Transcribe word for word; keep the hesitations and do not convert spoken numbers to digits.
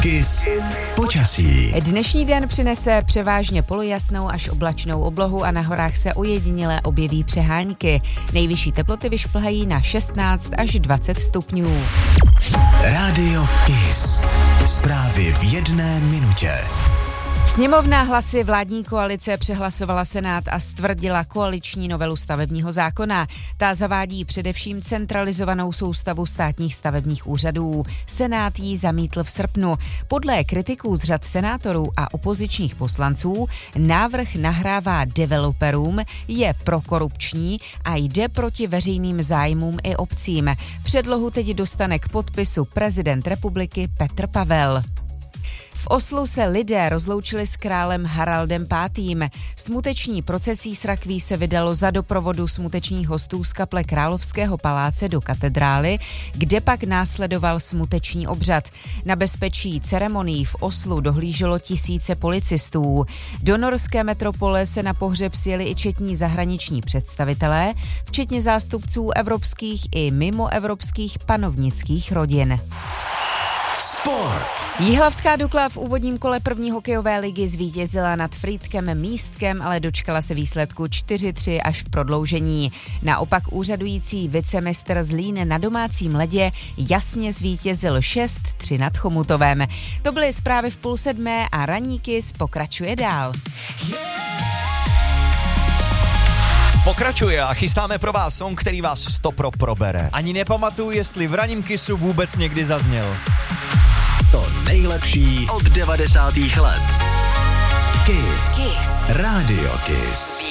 Kiss počasí. Dnešní den přinese převážně polojasnou až oblačnou oblohu a na horách se ojediněle objeví přehánky. Nejvyšší teploty vyšplhají na šestnáct až dvacet stupňů. Rádio Kiss. Zprávy v jedné minutě. Sněmovna hlasy vládní koalice přehlasovala Senát a stvrdila koaliční novelu stavebního zákona. Ta zavádí především centralizovanou soustavu státních stavebních úřadů. Senát ji zamítl v srpnu. Podle kritiků z řad senátorů a opozičních poslanců návrh nahrává developerům, je prokorupční a jde proti veřejným zájmům i obcím. Předlohu teď dostane k podpisu prezident republiky Petr Pavel. V Oslu se lidé rozloučili s králem Haraldem pátým. Smuteční procesí s rakví se vydalo za doprovodu smutečních hostů z kaple Královského paláce do katedrály, kde pak následoval smuteční obřad. Na bezpečí ceremonií v Oslu dohlíželo tisíce policistů. Do norské metropole se na pohřeb sjeli i četní zahraniční představitelé, včetně zástupců evropských i mimoevropských panovnických rodin. Sport. Jihlavská Dukla v úvodním kole první hokejové ligy zvítězila nad Frýdkem Místkem, ale dočkala se výsledku čtyři tři až v prodloužení. Naopak úřadující vicemistr Zlín na domácím ledě jasně zvítězil šest tři nad Chomutovem. To byly zprávy v půl sedmé a ranní Kiss pokračuje dál. Pokračuje a chystáme pro vás song, který vás stopro probere. Ani nepamatuju, jestli v ranním Kissu vůbec někdy zazněl. To nejlepší od devadesátých let. Kiss. Kiss. Rádio Kiss.